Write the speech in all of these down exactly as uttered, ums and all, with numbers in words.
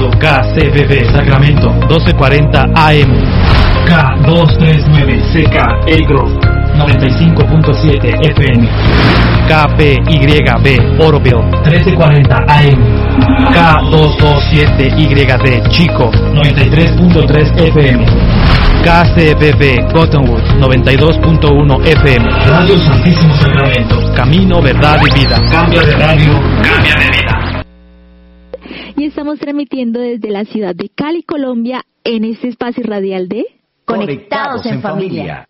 Sábado, K C B B, Sacramento, doce cuarenta A M. K doscientos treinta y nueve C K, El Grove, noventa y cinco punto siete F M. K P Y B, Oroville, trece cuarenta A M. K doscientos veintisiete Y D, Chico, noventa y tres punto tres F M. K C B B, Cottonwood, noventa y dos punto uno F M. Radio Santísimo Sacramento, camino, verdad y vida. Cambia de radio, cambia de vida. Y estamos transmitiendo desde la ciudad de Cali, Colombia, en este espacio radial de Conectados en Familia.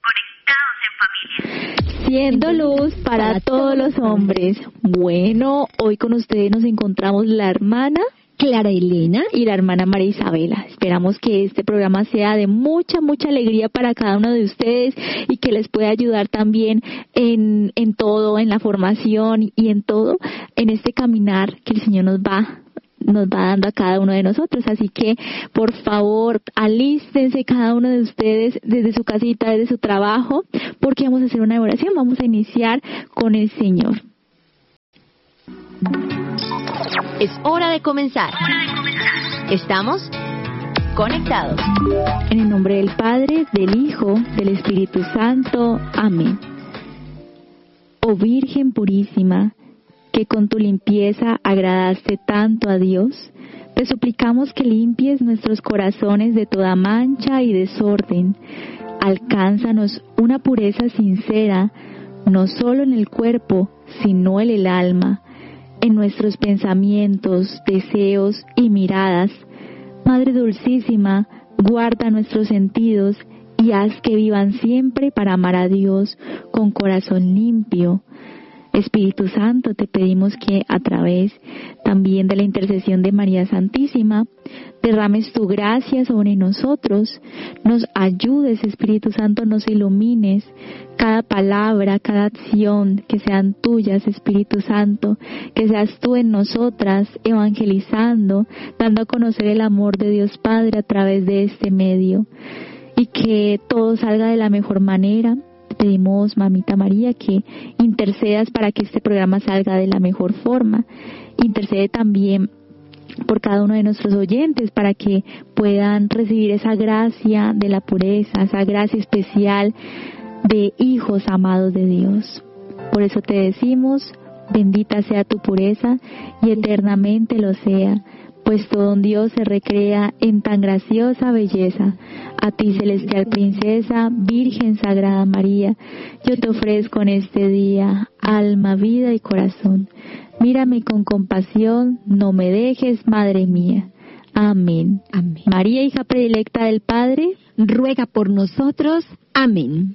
Siendo luz para todos los hombres. Bueno, hoy con ustedes nos encontramos la hermana Clara Elena y la hermana María Isabela. Esperamos que este programa sea de mucha, mucha alegría para cada uno de ustedes y que les pueda ayudar también en, en todo, en la formación y en todo, en este caminar que el Señor nos va nos va dando a cada uno de nosotros. Así que, por favor, alístense cada uno de ustedes desde su casita, desde su trabajo, porque vamos a hacer una oración. Vamos a iniciar con el Señor. Es hora de comenzar. Estamos conectados. En el nombre del Padre, del Hijo, del Espíritu Santo. Amén. Oh Virgen purísima, que con tu limpieza agradaste tanto a Dios, te suplicamos que limpies nuestros corazones de toda mancha y desorden. Alcánzanos una pureza sincera, no solo en el cuerpo, sino en el alma, en nuestros pensamientos, deseos y miradas. Madre Dulcísima, guarda nuestros sentidos y haz que vivan siempre para amar a Dios con corazón limpio. Espíritu Santo, te pedimos que a través también de la intercesión de María Santísima, derrames tu gracia sobre nosotros, nos ayudes, Espíritu Santo, nos ilumines, cada palabra, cada acción, que sean tuyas, Espíritu Santo, que seas tú en nosotras, evangelizando, dando a conocer el amor de Dios Padre a través de este medio, y que todo salga de la mejor manera. Pedimos, Mamita María, que intercedas para que este programa salga de la mejor forma. Intercede también por cada uno de nuestros oyentes para que puedan recibir esa gracia de la pureza, esa gracia especial de hijos amados de Dios. Por eso te decimos, bendita sea tu pureza y eternamente lo sea, pues todo un Dios se recrea en tan graciosa belleza. A ti, celestial princesa, Virgen Sagrada María, yo te ofrezco en este día alma, vida y corazón. Mírame con compasión, no me dejes, Madre mía. Amén. Amén. María, hija predilecta del Padre, ruega por nosotros. Amén.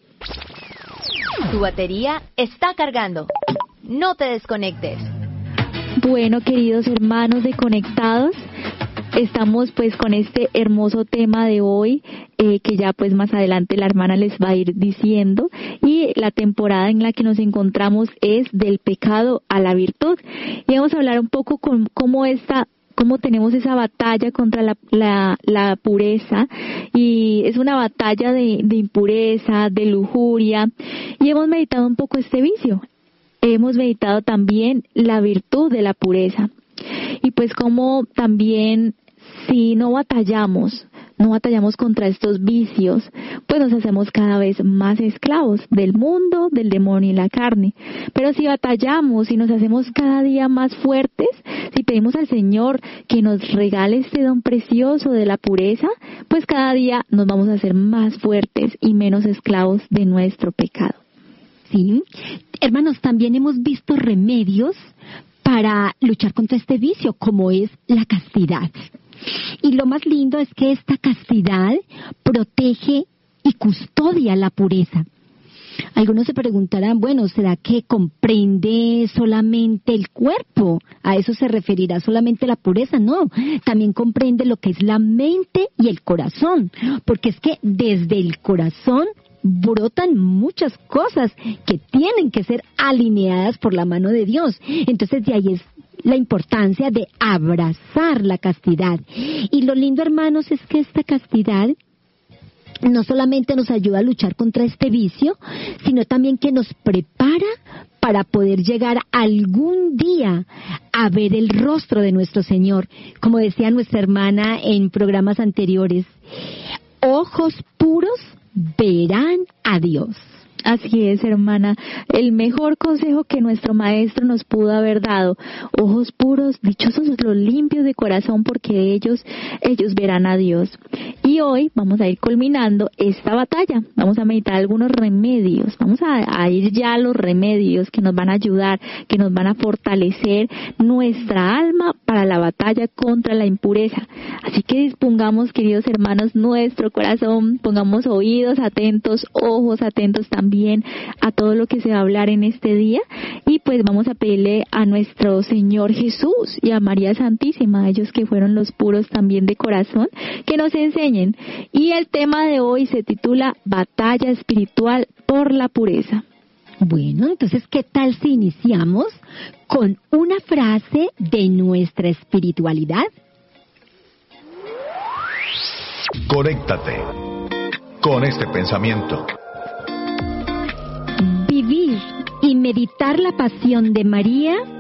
Tu batería está cargando. No te desconectes. Bueno, queridos hermanos de Conectados, estamos pues con este hermoso tema de hoy, eh, que ya pues más adelante la hermana les va a ir diciendo, y la temporada en la que nos encontramos es del pecado a la virtud, y vamos a hablar un poco con cómo esta cómo tenemos esa batalla contra la, la, la pureza, y es una batalla de, de impureza, de lujuria, y hemos meditado un poco este vicio. Hemos meditado también la virtud de la pureza. Y pues como también si no batallamos, no batallamos contra estos vicios, pues nos hacemos cada vez más esclavos del mundo, del demonio y la carne. Pero si batallamos y nos hacemos cada día más fuertes, si pedimos al Señor que nos regale este don precioso de la pureza, pues cada día nos vamos a hacer más fuertes y menos esclavos de nuestro pecado. Sí, hermanos, también hemos visto remedios para luchar contra este vicio, como es la castidad. Y lo más lindo es que esta castidad protege y custodia la pureza. Algunos se preguntarán, bueno, ¿será que comprende solamente el cuerpo? ¿A eso se referirá solamente la pureza? No, también comprende lo que es la mente y el corazón, porque es que desde el corazón brotan muchas cosas que tienen que ser alineadas por la mano de Dios. Entonces de ahí es la importancia de abrazar la castidad. Y lo lindo, hermanos, es que esta castidad no solamente nos ayuda a luchar contra este vicio, sino también que nos prepara para poder llegar algún día a ver el rostro de nuestro Señor. Como decía nuestra hermana en programas anteriores, ojos puros verán a Dios. Así es, hermana, el mejor consejo que nuestro maestro nos pudo haber dado: ojos puros, dichosos los limpios de corazón, porque ellos, ellos verán a Dios. Y hoy vamos a ir culminando esta batalla, vamos a meditar algunos remedios, vamos a, a ir ya a los remedios que nos van a ayudar, que nos van a fortalecer nuestra alma para la batalla contra la impureza. Así que dispongamos, queridos hermanos, nuestro corazón, pongamos oídos atentos, ojos atentos también a todo lo que se va a hablar en este día, y pues vamos a pedirle a nuestro Señor Jesús y a María Santísima, ellos que fueron los puros también de corazón, que nos enseñen. Y el tema de hoy se titula Batalla espiritual por la pureza. Bueno, entonces, ¿qué tal si iniciamos con una frase de nuestra espiritualidad? Conéctate con este pensamiento. Vivir y meditar la pasión de María